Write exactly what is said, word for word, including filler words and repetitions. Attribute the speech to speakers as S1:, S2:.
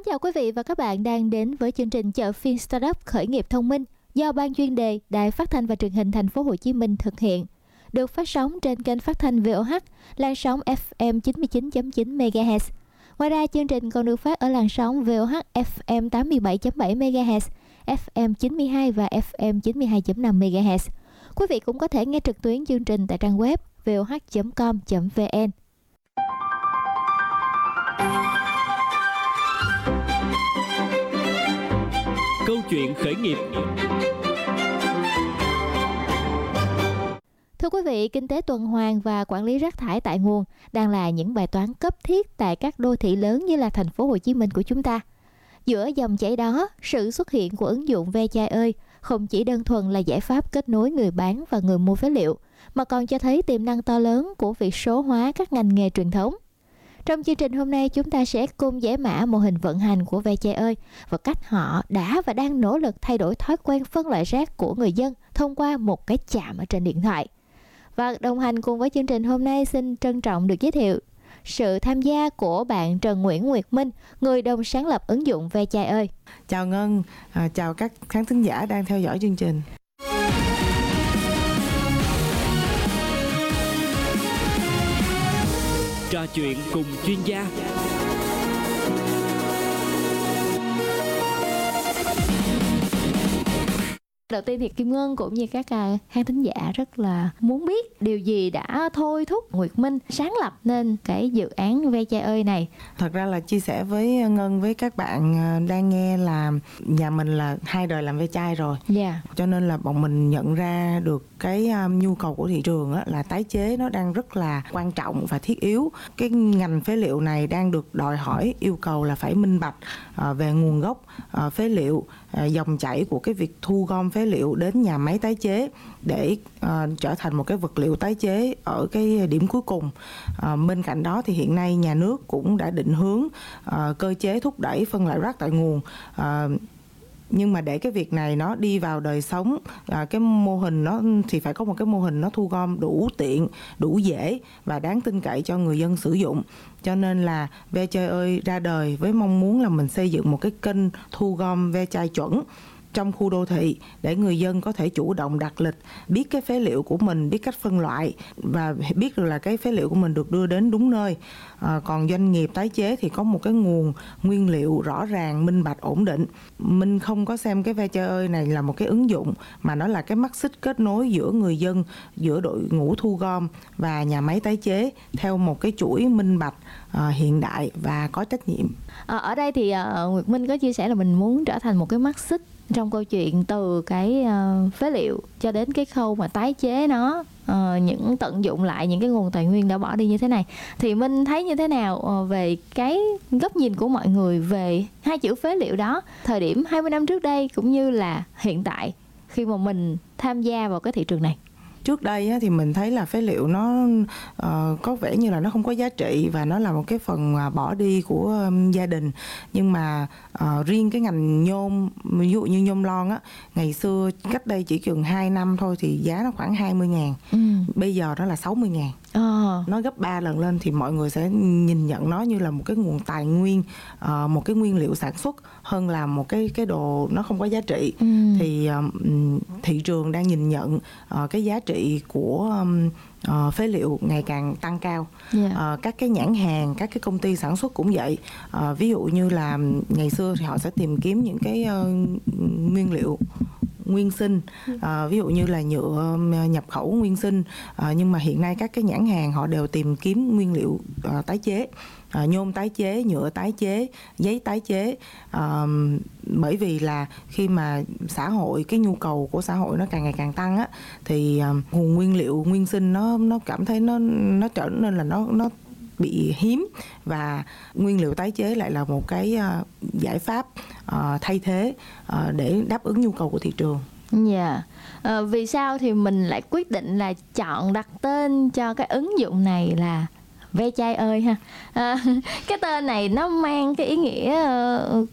S1: chào quý vị và các bạn đang đến với chương trình Chợ phiên Startup khởi nghiệp thông minh do Ban chuyên đề Đài Phát thanh và Truyền hình Thành phố Hồ Chí Minh thực hiện, được phát sóng trên kênh phát thanh vê o hát, làn sóng ép em chín mươi chín chấm chín mê ga héc. Ngoài ra, chương trình còn được phát ở làn sóng vê o hát ép em tám mươi bảy chấm bảy mê ga héc, ép em chín mươi hai và ép em chín mươi hai chấm năm mê ga héc. Quý vị cũng có thể nghe trực tuyến chương trình tại trang web vê o hát chấm com chấm vê en.
S2: Câu chuyện khởi nghiệp.
S1: Thưa quý vị, kinh tế tuần hoàn và quản lý rác thải tại nguồn đang là những bài toán cấp thiết tại các đô thị lớn như là thành phố Hồ Chí Minh của chúng ta. Giữa dòng chảy đó, sự xuất hiện của ứng dụng Ve Chai ơi không chỉ đơn thuần là giải pháp kết nối người bán và người mua phế liệu, mà còn cho thấy tiềm năng to lớn của việc số hóa các ngành nghề truyền thống. Trong chương trình hôm nay, chúng ta sẽ cùng giải mã mô hình vận hành của Ve Chai ơi và cách họ đã và đang nỗ lực thay đổi thói quen phân loại rác của người dân thông qua một cái chạm ở trên điện thoại. Và đồng hành cùng với chương trình hôm nay, xin trân trọng được giới thiệu sự tham gia của bạn Trần Nguyễn Nguyệt Minh, người đồng sáng lập ứng dụng Ve Chai ơi.
S3: Chào Ngân, à, chào các khán thính giả đang theo dõi chương trình.
S2: Trò chuyện cùng chuyên gia.
S1: Đầu tiên thì Kim Ngân cũng như các uh, khán thính giả rất là muốn biết điều gì đã thôi thúc Nguyệt Minh sáng lập nên cái dự án Ve Chai ơi này.
S3: Thật ra là chia sẻ với Ngân, với các bạn đang nghe là nhà mình là hai đời làm ve chai rồi.
S1: Yeah.
S3: Cho nên là bọn mình nhận ra được cái um, nhu cầu của thị trường á, là tái chế nó đang rất là quan trọng và thiết yếu. Cái ngành phế liệu này đang được đòi hỏi yêu cầu là phải minh bạch uh, về nguồn gốc uh, phế liệu, uh, dòng chảy của cái việc thu gom phế liệu đến nhà máy tái chế để uh, trở thành một cái vật liệu tái chế ở cái điểm cuối cùng. Uh, bên cạnh đó thì hiện nay nhà nước cũng đã định hướng uh, cơ chế thúc đẩy phân loại rác tại nguồn. Uh, nhưng mà để cái việc này nó đi vào đời sống, à, cái mô hình nó thì phải có một cái mô hình nó thu gom đủ tiện, đủ dễ và đáng tin cậy cho người dân sử dụng. Cho nên là Ve Chai ơi ra đời với mong muốn là mình xây dựng một cái kênh thu gom ve chai chuẩn trong khu đô thị để người dân có thể chủ động đặt lịch, biết cái phế liệu của mình, biết cách phân loại và biết được là cái phế liệu của mình được đưa đến đúng nơi. À, còn doanh nghiệp tái chế thì có một cái nguồn nguyên liệu rõ ràng, minh bạch, ổn định. Mình không có xem cái Ve Chai ơi này là một cái ứng dụng, mà nó là cái mắt xích kết nối giữa người dân, giữa đội ngũ thu gom và nhà máy tái chế theo một cái chuỗi minh bạch, à, hiện đại và có trách nhiệm.
S1: À, ở đây thì uh, Nguyệt Minh có chia sẻ là mình muốn trở thành một cái mắt xích trong câu chuyện từ cái uh, phế liệu cho đến cái khâu mà tái chế nó, uh, những tận dụng lại những cái nguồn tài nguyên đã bỏ đi như thế này. Thì Minh thấy như thế nào uh, về cái góc nhìn của mọi người về hai chữ phế liệu đó, thời điểm hai mươi năm trước đây cũng như là hiện tại khi mà mình tham gia vào cái thị trường này?
S3: Trước đây á, thì mình thấy là phế liệu nó uh, có vẻ như là nó không có giá trị và nó là một cái phần uh, bỏ đi của um, gia đình. Nhưng mà uh, riêng cái ngành nhôm, ví dụ như nhôm lon á, ngày xưa cách đây chỉ chừng hai năm thôi thì giá nó khoảng hai mươi ngàn. Ừ. Bây giờ nó là sáu mươi ngàn. À. Nó gấp ba lần lên thì mọi người sẽ nhìn nhận nó như là một cái nguồn tài nguyên, uh, một cái nguyên liệu sản xuất hơn là một cái cái đồ nó không có giá trị. Ừ. Thì uh, thị trường đang nhìn nhận uh, cái giá trị của um, uh, phế liệu ngày càng tăng cao. Yeah. Uh, các cái nhãn hàng, các cái công ty sản xuất cũng vậy. Uh, ví dụ như là ngày xưa thì họ sẽ tìm kiếm những cái uh, nguyên liệu nguyên sinh, à, ví dụ như là nhựa nhập khẩu nguyên sinh, à, nhưng mà hiện nay các cái nhãn hàng họ đều tìm kiếm nguyên liệu à, tái chế, à, nhôm tái chế, nhựa tái chế, giấy tái chế, à, bởi vì là khi mà xã hội, cái nhu cầu của xã hội nó càng ngày càng tăng á, thì à, nguồn nguyên liệu nguyên sinh nó nó cảm thấy nó nó trở nên là nó nó bị hiếm, và nguyên liệu tái chế lại là một cái uh, giải pháp uh, thay thế uh, để đáp ứng nhu cầu của thị trường.
S1: Dạ. Yeah. À, vì sao thì mình lại quyết định là chọn đặt tên cho cái ứng dụng này là Ve Chai ơi ha? À, cái tên này nó mang cái ý nghĩa uh,